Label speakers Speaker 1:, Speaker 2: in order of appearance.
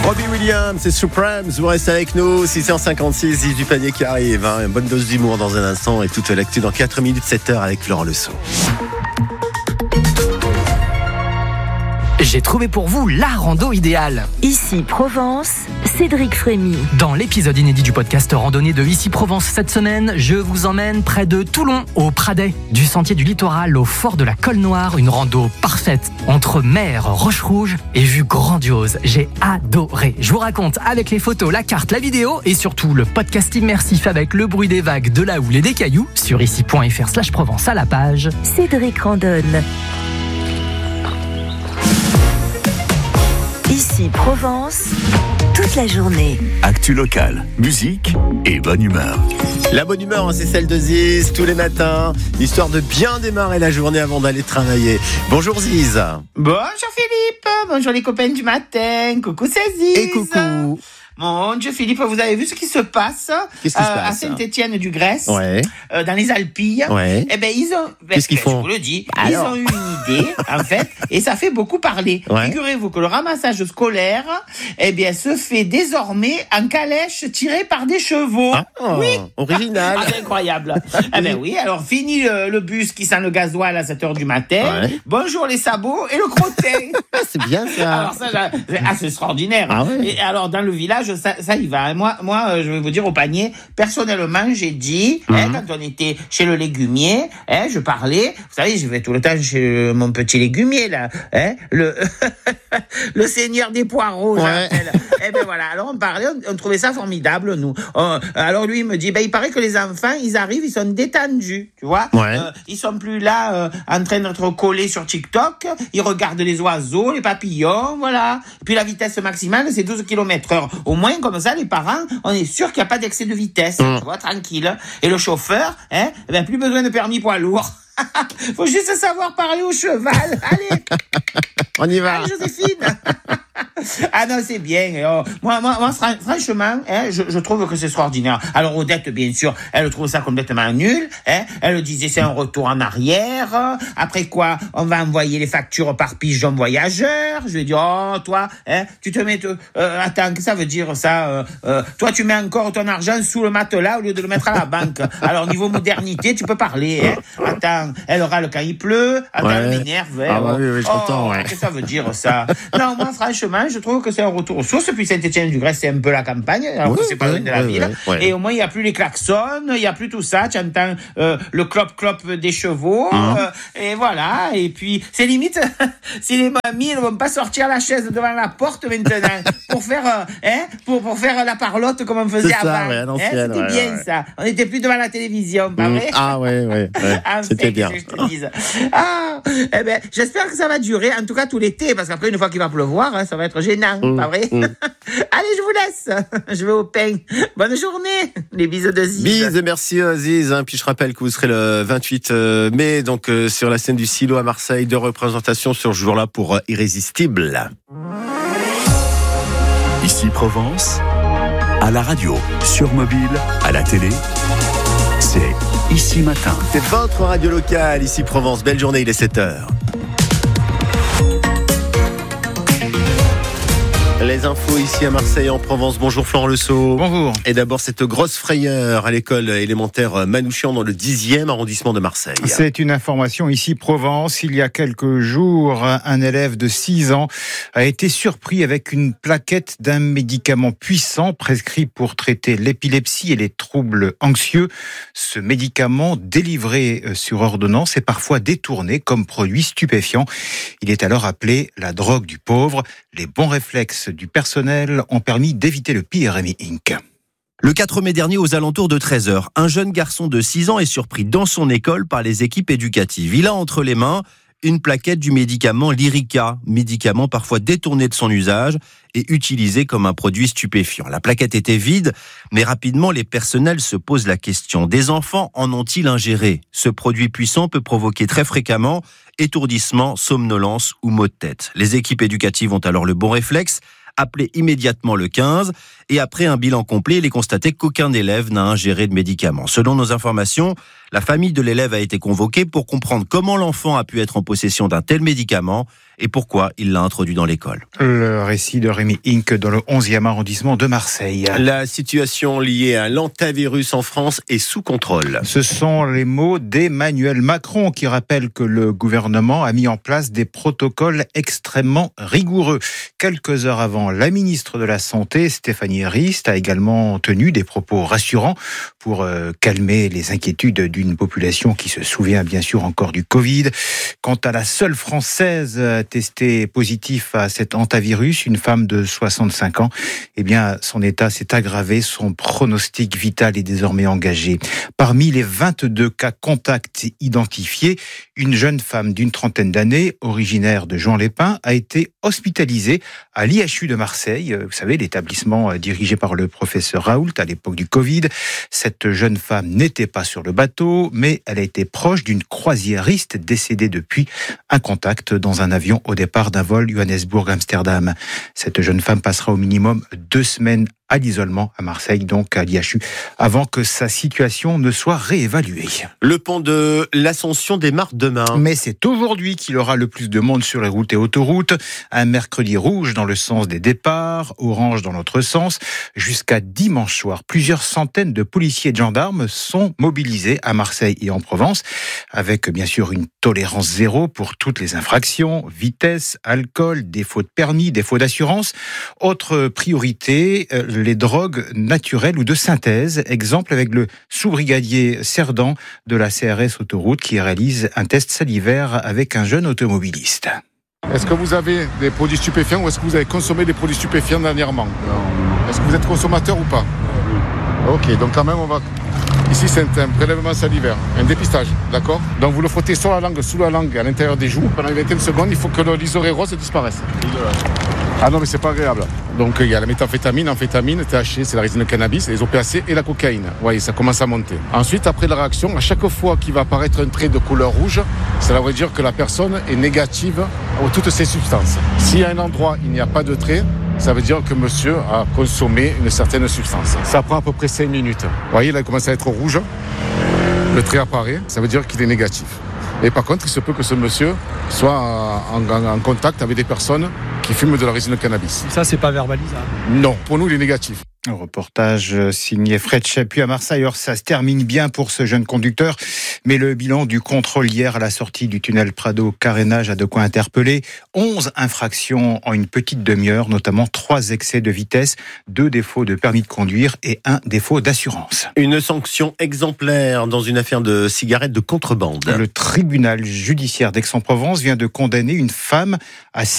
Speaker 1: Robbie Williams, c'est Supremes, vous restez avec nous, 6h56, 10 du panier qui arrive, une bonne dose d'humour dans un instant et toute l'actu dans 4 minutes, 7h avec Florent Leçaux.
Speaker 2: J'ai trouvé pour vous la rando idéale.
Speaker 3: Ici Provence, Cédric Frémy.
Speaker 2: Dans l'épisode inédit du podcast Randonnée de Ici Provence cette semaine, je vous emmène près de Toulon, au Pradet. Du sentier du littoral au fort de la Colle Noire, une rando parfaite entre mer, roche rouge et vue grandiose. J'ai adoré. Je vous raconte avec les photos, la carte, la vidéo et surtout le podcast immersif avec le bruit des vagues, de la houle et des cailloux sur ici.fr/Provence à la page
Speaker 3: Cédric randonne. Ici Provence, toute la journée.
Speaker 4: Actu locale, musique et bonne humeur.
Speaker 1: La bonne humeur, c'est celle de Ziz tous les matins, histoire de bien démarrer la journée avant d'aller travailler. Bonjour Ziz.
Speaker 5: Bonjour Philippe, bonjour les copains du matin, coucou c'est Ziz.
Speaker 1: Et coucou.
Speaker 5: Mon Dieu Philippe, vous avez vu ce qui se passe, à Saint-Étienne-du-Grèce,
Speaker 1: ouais.
Speaker 5: Dans les Alpilles.
Speaker 1: Ouais.
Speaker 5: Eh ben ils ont,
Speaker 1: Qu'est-ce qu'ils font?
Speaker 5: Je vous le dis, ils ont eu une idée en fait, et ça fait beaucoup parler.
Speaker 1: Ouais.
Speaker 5: Figurez-vous que le ramassage scolaire, eh bien, se fait désormais en calèche tirée par des chevaux.
Speaker 1: Ah,
Speaker 5: oui.
Speaker 1: Original.
Speaker 5: C'est incroyable. Eh ben oui, alors fini le bus qui sent le gasoil à 7h du matin.
Speaker 1: Ouais.
Speaker 5: Bonjour les sabots et le crottin.
Speaker 1: C'est bien ça.
Speaker 5: Alors ça, c'est extraordinaire.
Speaker 1: Ah ouais.
Speaker 5: Et alors dans le village, ça y va. Moi, je vais vous dire au panier. Personnellement, j'ai dit, quand on était chez le légumier, je parlais. Vous savez, je vais tout le temps chez mon petit légumier là, le seigneur des poireaux.
Speaker 1: Ouais.
Speaker 5: Eh ben voilà. Alors on parlait, on trouvait ça formidable nous. Alors lui il me dit, il paraît que les enfants, ils arrivent, ils sont détendus, tu vois.
Speaker 1: Ouais.
Speaker 5: Ils sont plus là en train d'être collés sur TikTok. Ils regardent les oiseaux, les papillons, voilà. Et puis la vitesse maximale, c'est 12 km/h. Au moins, comme ça, les parents, on est sûr qu'il n'y a pas d'excès de vitesse. Tu vois, tranquille. Et le chauffeur, plus besoin de permis poids lourd. Faut juste savoir parler au cheval. Allez.
Speaker 1: On y va.
Speaker 5: Allez, Joséphine. Ah non, c'est bien. Moi, franchement, je trouve que c'est extraordinaire. Alors Odette, bien sûr, elle trouve ça complètement nul. Elle disait c'est un retour en arrière. Après quoi, on va envoyer les factures par pigeon voyageur. Je lui ai dit, toi, tu te mets... attends, qu'est-ce que ça veut dire ça toi, tu mets encore ton argent sous le matelas au lieu de le mettre à la banque. Alors, niveau modernité, tu peux parler. Attends, elle râle quand il pleut. Attends, elle m'énerve.
Speaker 1: Ah bah oui, j'entends, ouais.
Speaker 5: Qu'est-ce que ça veut dire ça? Non, moi, franchement, je trouve que c'est un retour aux sources. Puis Saint-Étienne-du-Grèce, c'est un peu la campagne, alors que c'est pas loin de la ville. Ouais. Et au moins, il n'y a plus les klaxons, il n'y a plus tout ça. Tu entends le clop-clop des chevaux. Et voilà. Et puis, c'est limite, si les mamies ne vont pas sortir la chaise devant la porte maintenant pour faire, pour faire la parlotte comme on faisait avant.
Speaker 1: Ouais, l'ancienne,
Speaker 5: c'était bien ça. On n'était plus devant la télévision, pas vrai?
Speaker 1: Ah ouais. C'était bien.
Speaker 5: Que je te dise. J'espère que ça va durer, en tout cas tout l'été, parce qu'après, une fois qu'il va pleuvoir, ça va être gênant, pas vrai? Allez, je vous laisse. Je vais au pain. Bonne journée. Les bisous de Ziz.
Speaker 1: Bisous, merci Ziz. Puis je rappelle que vous serez le 28 mai, donc sur la scène du Silo à Marseille, de représentation sur ce jour-là pour Irrésistible.
Speaker 4: Ici Provence, à la radio, sur mobile, à la télé, c'est Ici Matin.
Speaker 1: C'est votre radio locale, Ici Provence. Belle journée, il est 7h. Les infos ici à Marseille, en Provence. Bonjour Florent Leçaux.
Speaker 6: Bonjour.
Speaker 1: Et d'abord cette grosse frayeur à l'école élémentaire Manouchian dans le 10e arrondissement de Marseille.
Speaker 6: C'est une information ici Provence. Il y a quelques jours, un élève de 6 ans a été surpris avec une plaquette d'un médicament puissant prescrit pour traiter l'épilepsie et les troubles anxieux. Ce médicament délivré sur ordonnance est parfois détourné comme produit stupéfiant. Il est alors appelé la drogue du pauvre. Les bons réflexes du personnel ont permis d'éviter le pire, Rémi Inc.
Speaker 7: Le 4 mai dernier, aux alentours de 13h, un jeune garçon de 6 ans est surpris dans son école par les équipes éducatives. Il a entre les mains une plaquette du médicament Lyrica, médicament parfois détourné de son usage et utilisé comme un produit stupéfiant. La plaquette était vide, mais rapidement les personnels se posent la question. Des enfants en ont-ils ingéré? Ce produit puissant peut provoquer très fréquemment étourdissement, somnolence ou maux de tête. Les équipes éducatives ont alors le bon réflexe, appeler immédiatement le 15 et après un bilan complet, il est constaté qu'aucun élève n'a ingéré de médicaments. Selon nos informations, la famille de l'élève a été convoquée pour comprendre comment l'enfant a pu être en possession d'un tel médicament et pourquoi il l'a introduit dans l'école.
Speaker 6: Le récit de Rémi Inck dans le 11e arrondissement de Marseille.
Speaker 1: La situation liée à l'hantavirus en France est sous contrôle.
Speaker 6: Ce sont les mots d'Emmanuel Macron qui rappellent que le gouvernement a mis en place des protocoles extrêmement rigoureux. Quelques heures avant, la ministre de la Santé, Stéphanie Rist, a également tenu des propos rassurants pour calmer les inquiétudes d'une population qui se souvient bien sûr encore du Covid. Quant à la seule Française testée positive à cet hantavirus, une femme de 65 ans, eh bien, son état s'est aggravé, son pronostic vital est désormais engagé. Parmi les 22 cas contacts identifiés, une jeune femme d'une trentaine d'années, originaire de Juan-les-Pins, a été hospitalisée à l'IHU de Marseille. Vous savez, l'établissement dirigé par le professeur Raoult à l'époque du Covid. Cette jeune femme n'était pas sur le bateau, mais elle a été proche d'une croisiériste décédée depuis un contact dans un avion au départ d'un vol Johannesburg-Amsterdam. Cette jeune femme passera au minimum 2 semaines à l'isolement à Marseille, donc à l'IHU, avant que sa situation ne soit réévaluée.
Speaker 1: Le pont de l'Ascension démarre demain.
Speaker 6: Mais c'est aujourd'hui qu'il aura le plus de monde sur les routes et autoroutes. Un mercredi rouge dans le sens des départs, orange dans l'autre sens. Jusqu'à dimanche soir, plusieurs centaines de policiers et de gendarmes sont mobilisés à Marseille et en Provence, avec bien sûr une tolérance zéro pour toutes les infractions, vitesse, alcool, défaut de permis, défaut d'assurance. Autre priorité, les drogues naturelles ou de synthèse. Exemple avec le sous-brigadier Cerdan de la CRS Autoroute qui réalise un test salivaire avec un jeune automobiliste.
Speaker 8: Est-ce que vous avez des produits stupéfiants ou est-ce que vous avez consommé des produits stupéfiants dernièrement ? Non. Est-ce que vous êtes consommateur ou pas ? Ok, donc quand même on va... Ici c'est un prélèvement salivaire, un dépistage, d'accord ? Donc vous le frottez sur la langue, sous la langue, à l'intérieur des joues. Pendant une vingtaine de secondes, il faut que l'isoré rose disparaisse. Ah non mais c'est pas agréable. Donc il y a la méthamphétamine, amphétamine, THC, c'est la résine de cannabis, les opéacés et la cocaïne. Vous voyez, ça commence à monter. Ensuite, après la réaction, à chaque fois qu'il va apparaître un trait de couleur rouge, cela veut dire que la personne est négative à toutes ces substances. Si à un endroit il n'y a pas de trait, ça veut dire que monsieur a consommé une certaine substance. Ça prend à peu près 5 minutes. Vous voyez, là il commence à être rouge. Le trait apparaît, ça veut dire qu'il est négatif. Et par contre, il se peut que ce monsieur soit en contact avec des personnes qui fument de la résine de cannabis.
Speaker 9: Ça, c'est pas verbalisé.
Speaker 8: Non, pour nous, il est négatif.
Speaker 6: Un reportage signé Fred Chapuis à Marseille. Alors, ça se termine bien pour ce jeune conducteur, mais le bilan du contrôle hier à la sortie du tunnel Prado carénage a de quoi interpeller. 11 infractions en une petite demi-heure, notamment 3 excès de vitesse, 2 défauts de permis de conduire et 1 défaut d'assurance.
Speaker 1: Une sanction exemplaire dans une affaire de cigarettes de contrebande.
Speaker 6: Le tribunal judiciaire d'Aix-en-Provence vient de condamner une femme à